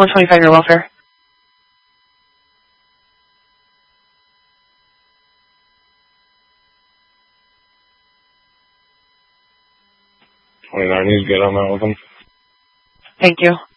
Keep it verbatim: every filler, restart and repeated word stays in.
one twenty-five, your welfare. twenty-nine, he's good on that with him. Thank you.